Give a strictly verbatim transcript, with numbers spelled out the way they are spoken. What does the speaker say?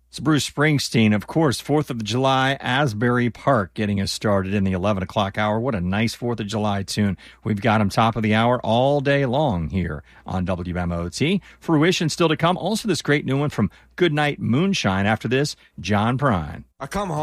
It's Bruce Springsteen, of course, fourth of July, Asbury Park, getting us started in the eleven o'clock hour. What a nice fourth of July tune. We've got him top of the hour all day long here on W M O T. Fruition still to come. Also, this great new one from Goodnight Moonshine. After this, John Prine. I come home.